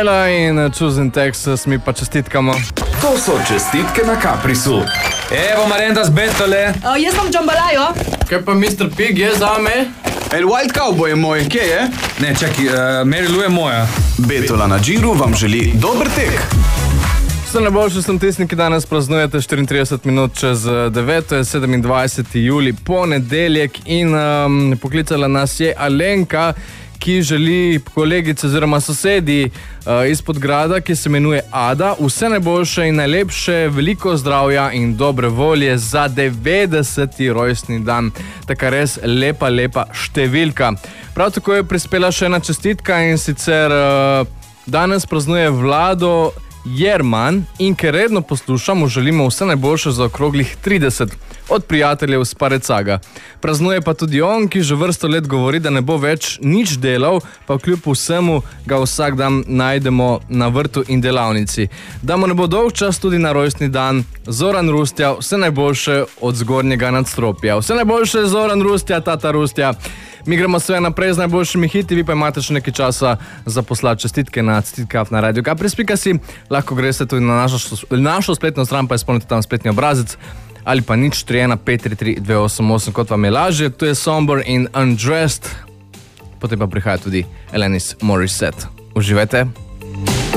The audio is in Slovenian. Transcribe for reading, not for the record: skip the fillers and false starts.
Bela in Choosing Texas mi pa čestitkamo. To so čestitke na Caprisu. Evo Marenda z Betole. Jaz sem Džambalajo. Kaj pa Mr. Pig je zame? El Wild Cowboy je moj, kje je? Ne, čaki, Mary Lou je moja. Betola na Džiru vam želi dober tek. Vse najboljše sem tisti, ki danes praznujete 34 minut čez 9, to je 27. juli, ponedeljek in poklicala nas je Alenka, ki želi kolegice oziroma sosedi izpod grada, ki se imenuje Ada, vse najboljše in najlepše, veliko zdravja in dobre volje za 90. rojstni dan. Taka res lepa številka. Prav tako je prispela še ena čestitka in sicer danes praznuje Vlado Jerman in ker redno poslušamo, želimo vse najboljše za okroglih 30 od prijateljev z Parecaga. Praznuje pa tudi on, ki že vrsto let govori, da ne bo več nič delal, pa kljub vsemu ga vsak dan najdemo na vrtu in delavnici. Da mu ne bo dolg čas tudi na rojstni dan, Zoran Rustja, vse najboljše od zgornjega nadstropja. Vse najboljše, Zoran Rustja, tata Rustja. Mi gremo sve naprej z najboljšimi hiti, vi pa imate še nekaj časa za poslati čestitke na čestitkaf na Radio Capris.si. Lahko greste tudi na našo spletno stran, pa izpolnite tam spletni obrazec ali pa 041 533 288, kot vam je lažje. To je Somber in Undressed. Potem pa prihaja tudi Alanis Morissette. Uživajte.